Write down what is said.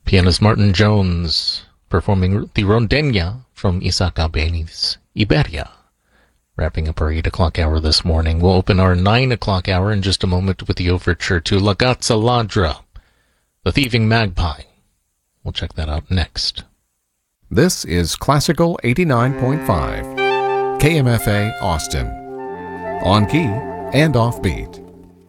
Pianist Martin Jones performing the Rondena from Isaac Albeni's Iberia. Wrapping up our 8 o'clock hour this morning. We'll open our 9 o'clock hour in just a moment with the overture to La Gazza Ladra, The Thieving Magpie. We'll check that out next. This is Classical 89.5, KMFA Austin. On key and offbeat.